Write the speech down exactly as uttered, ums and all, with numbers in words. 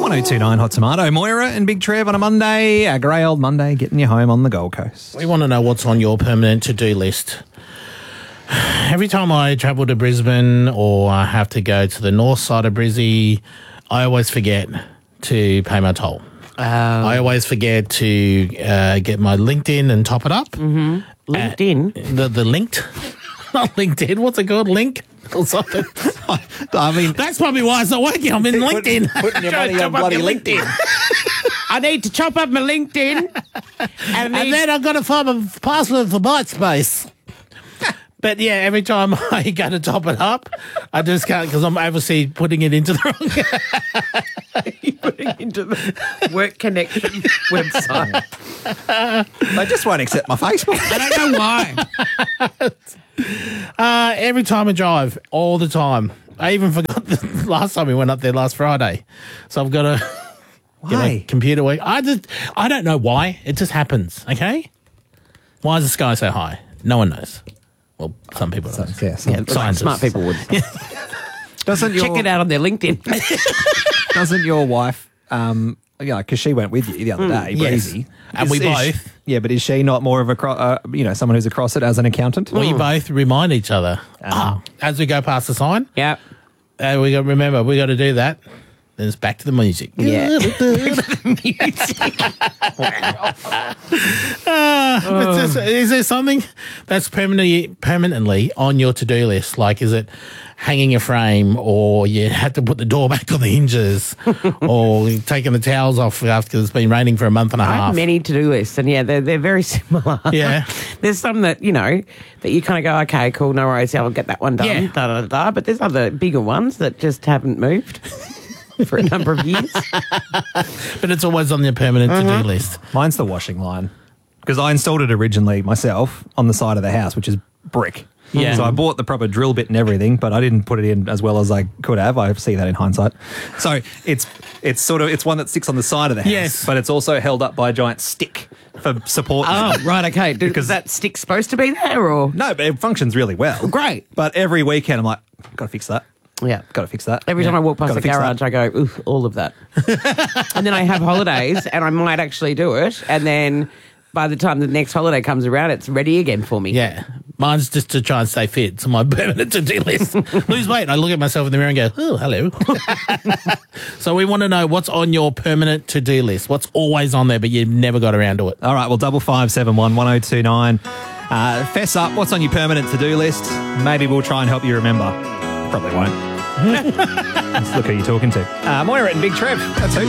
one oh two nine Hot Tomato. Moira and Big Trev on a Monday, a grey old Monday, getting you home on the Gold Coast. We want to know what's on your permanent to-do list. Every time I travel to Brisbane or I have to go to the north side of Brizzy, I always forget to pay my toll. Oh. I always forget to uh, get my LinkedIn and top it up. Mm-hmm. LinkedIn? Uh, the, the linked? Not LinkedIn. What's it called? Link? Or something. I mean, that's probably why it's not working. I'm in LinkedIn. Putting your money on bloody LinkedIn. I need to chop up my LinkedIn. and, and then I've got to find a password for MySpace. But yeah, every time I go to top it up, I just can't because I'm overseas putting it into the wrong. You're putting it into the Work Connection website. They just won't accept my Facebook. I don't know why. uh, every time I drive, all the time. I even forgot the last time we went up there last Friday, so I've got to get my computer work. I just, I don't know why. It just happens. Okay, why is the sky so high? No one knows. Well, some people know. Yeah, some, yeah, scientists. Smart people would. Doesn't your, check it out on their LinkedIn. Doesn't your wife, um, yeah, because she went with you the other Mm, day, yes. Breezy. And Is- we is both. she- yeah, but is she not more of a, cro- uh, you know, someone who's across it as an accountant? We both remind each other ah, as we go past the sign. Yeah. And we got remember we got to do that. Then it's back to the music. Yeah. Uh, but just- is there something that's permanently permanently on your to-do list? Like, is it hanging a frame, or you had to put the door back on the hinges, or taking the towels off after it's been raining for a month and a I half? have many to-do lists, and yeah, they're, they're very similar. Yeah. There's some that, you know, that you kind of go, okay, cool, no worries, I'll get that one done, Yeah. da, da, da, da. But there's other bigger ones that just haven't moved for a number of years. But it's always on your permanent Mm-hmm. to-do list. Mine's the washing line. Because I installed it originally myself on the side of the house, which is brick. Yeah. So I bought the proper drill bit and everything, but I didn't put it in as well as I could have. I see that in hindsight. So it's it's sort of it's one that sticks on the side of the house, Yes. but it's also held up by a giant stick for support. Oh, right, okay. Do, Because- is that stick supposed to be there, or? No, but it functions really well. Great. But every weekend I'm like, got to fix that. Yeah. Got to fix that. Every Yeah. time I walk past Gotta the fix garage, that. I go, ooh, all of that. And then I have holidays, and I might actually do it, and then by the time the next holiday comes around, it's ready again for me. Yeah. Mine's just to try and stay fit. It's on my permanent to-do list. Lose weight. I look at myself in the mirror and go, oh, hello. So we want to know what's on your permanent to-do list. What's always on there, but you've never got around to it. All right, well, double five seven one one zero two nine. Uh, fess up. What's on your permanent to-do list? Maybe we'll try and help you remember. Probably won't. Let's look who you're talking to. Uh, Moira and Big Trev. That's who.